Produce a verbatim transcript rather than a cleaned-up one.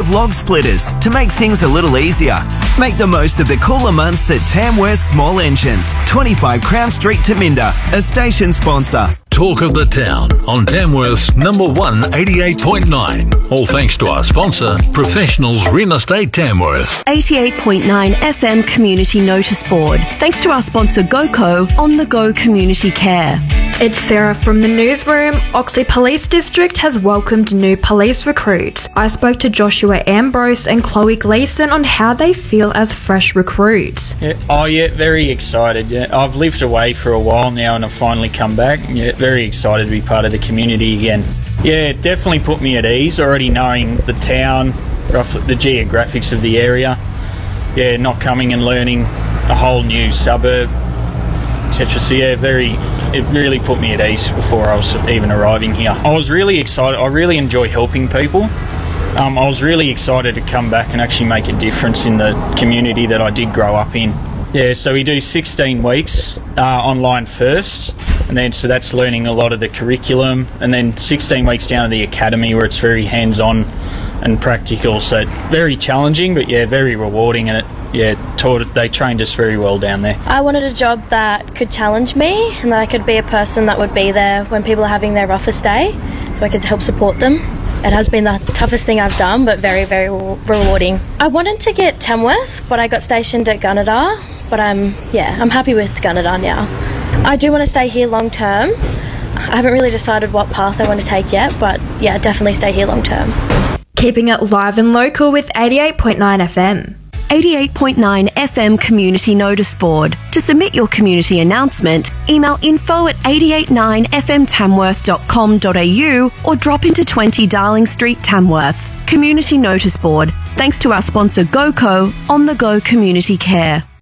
of log splitters to make things a little easier. Make the most of the cooler months at Tamworth Small Engines, twenty-five Crown Street, Taminda, a station sponsor. Talk of the Town on Tamworth's number one eighty-eight point nine. All thanks to our sponsor, Professionals Real Estate Tamworth. eighty-eight point nine F M Community Notice Board. Thanks to our sponsor GoCo, On The Go Community Care. It's Sarah from the newsroom. Oxley Police District has welcomed new police recruits. I spoke to Joshua Ambrose and Chloe Gleeson on how they feel as fresh recruits. Yeah. Oh yeah, very excited. Yeah, I've lived away for a while now and I've finally come back. Yeah, very excited to be part of the community again. Yeah, it definitely put me at ease, already knowing the town, roughly the geographics of the area. Yeah, not coming and learning a whole new suburb, et cetera. So yeah, very, it really put me at ease before I was even arriving here. I was really excited. I really enjoy helping people. Um, I was really excited to come back and actually make a difference in the community that I did grow up in. Yeah, so we do sixteen weeks uh, online first, and then so that's learning a lot of the curriculum, and then sixteen weeks down to the academy where it's very hands-on and practical. So very challenging, but yeah, very rewarding, and it yeah taught they trained us very well down there. I wanted a job that could challenge me and that I could be a person that would be there when people are having their roughest day, so I could help support them. It has been the toughest thing I've done, but very, very rewarding. I wanted to get Tamworth, but I got stationed at Gunnedah. But I'm, yeah, I'm happy with Gunnedah now. I do want to stay here long term. I haven't really decided what path I want to take yet, but yeah, definitely stay here long term. Keeping it live and local with eighty-eight point nine F M. eighty-eight point nine F M Community Notice Board. To submit your community announcement, email info at eight eight nine f m tamworth dot com dot a u or drop into twenty Darling Street, Tamworth. Community Notice Board. Thanks to our sponsor GoCo, On The Go Community Care.